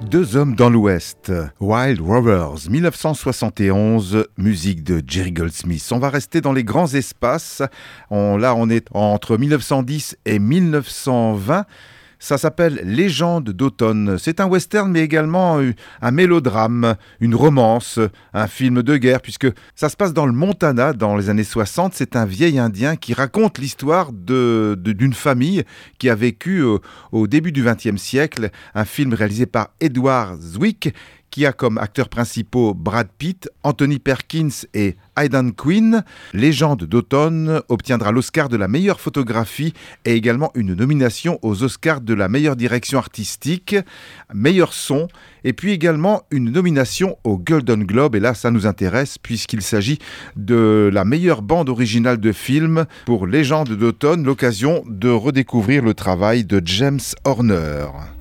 Deux hommes dans l'Ouest, Wild Rovers, 1971, musique de Jerry Goldsmith. On va rester dans les grands espaces. Là, on est entre 1910 et 1920. Ça s'appelle Légende d'automne. C'est un western, mais également un mélodrame, une romance, un film de guerre, puisque ça se passe dans le Montana, dans les années 60. C'est un vieil Indien qui raconte l'histoire d'une famille qui a vécu au début du XXe siècle. Un film réalisé par Edward Zwick, qui a comme acteurs principaux Brad Pitt, Anthony Perkins et Aidan Quinn. Légende d'automne obtiendra l'Oscar de la meilleure photographie et également une nomination aux Oscars de la meilleure direction artistique, meilleur son, et puis également une nomination au Golden Globe. Et là, ça nous intéresse puisqu'il s'agit de la meilleure bande originale de film pour Légende d'automne, l'occasion de redécouvrir le travail de James Horner.